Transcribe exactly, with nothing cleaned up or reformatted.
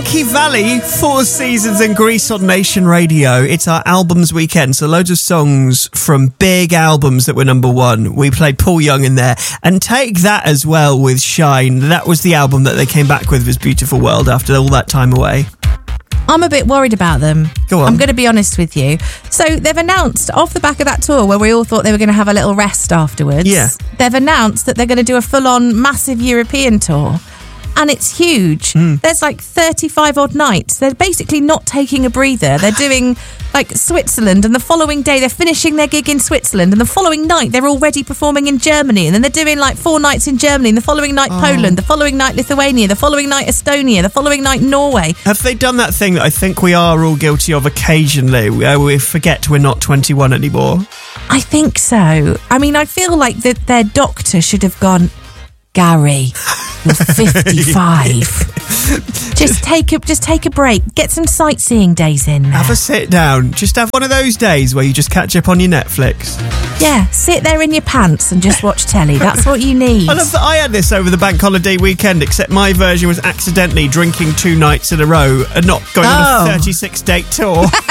Frankie Valli, Four Seasons and Grease on Nation Radio. It's our albums weekend, so loads of songs from big albums that were number one. We played Paul Young in there, and Take That as well with Shine. That was the album that they came back with, This Beautiful World, after all that time away. I'm a bit worried about them. Go on. I'm going to be honest with you. So they've announced, off the back of that tour where we all thought they were going to have a little rest afterwards, yeah. they've announced that they're going to do a full-on massive European tour. And it's huge. Mm. There's like thirty-five odd nights. They're basically not taking a breather. They're doing like Switzerland, and the following day they're finishing their gig in Switzerland, and the following night they're already performing in Germany, and then they're doing like four nights in Germany, and the following night oh. Poland, the following night Lithuania, the following night Estonia, the following night Norway. Have they done that thing that I think we are all guilty of occasionally, where we forget we're not twenty-one anymore? I think so. I mean, I feel like that their doctor should have gone, Gary, you're fifty-five. just take a just take a break. Get some sightseeing days in there. Have a sit down. Just have one of those days where you just catch up on your Netflix. Yeah, sit there in your pants and just watch telly. That's what you need. I love that I had this over the bank holiday weekend, except my version was accidentally drinking two nights in a row and not going oh. on a thirty-six date tour.